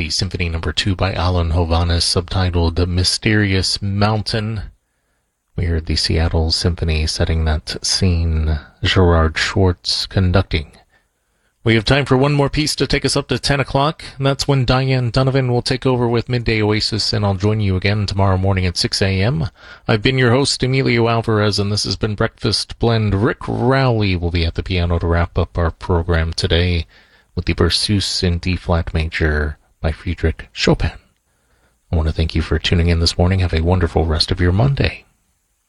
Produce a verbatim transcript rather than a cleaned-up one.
Vivaldi Symphony Number two by Alan Hovhaness, subtitled The Mysterious Mountain. We heard the Seattle Symphony setting that scene, Gerard Schwartz conducting. We have time for one more piece to take us up to ten o'clock, and that's when Diane Donovan will take over with Midday Oasis, and I'll join you again tomorrow morning at six a.m. I've been your host, Emilio Alvarez, and this has been Breakfast Blend. Rick Rowley will be at the piano to wrap up our program today with the Berceuse in D-flat major by Friedrich Chopin. I want to thank you for tuning in this morning. Have a wonderful rest of your Monday.